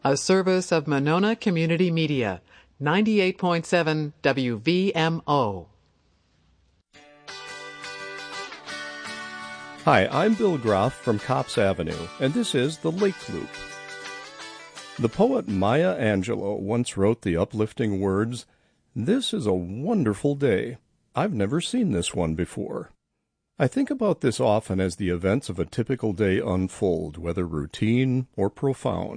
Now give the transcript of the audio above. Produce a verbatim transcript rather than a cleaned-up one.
a service of Monona Community Media, ninety-eight point seven W V M O. Hi, I'm Bill Groff from Copps Avenue, and this is The Lake Loop. The poet Maya Angelou once wrote the uplifting words, "This is a wonderful day. I've never seen this one before." I think about this often as the events of a typical day unfold, whether routine or profound.